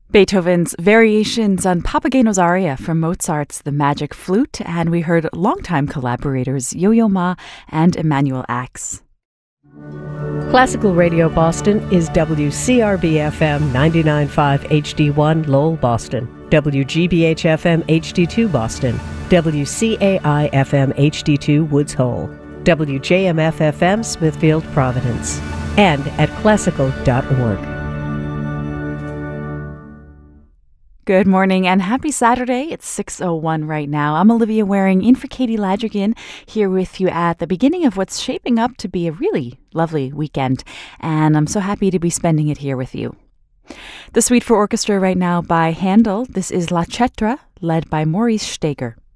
Beethoven's Variations on Papageno's aria from Mozart's The Magic Flute, and we heard longtime collaborators Yo-Yo Ma and Emanuel Ax. Classical Radio Boston is WCRB-FM 99.5 HD1 Lowell, Boston, WGBH-FM HD2 Boston, WCAI-FM HD2 Woods Hole, WJMF-FM Smithfield, Providence, and at classical.org. Good morning and happy Saturday. It's 6:01 right now. I'm Olivia Waring in for Katie Ladrigan, here with you at the beginning of what's shaping up to be a really lovely weekend, and I'm so happy to be spending it here with you. The Suite for Orchestra right now by Handel. This is La Cetra, led by Maurice Steger.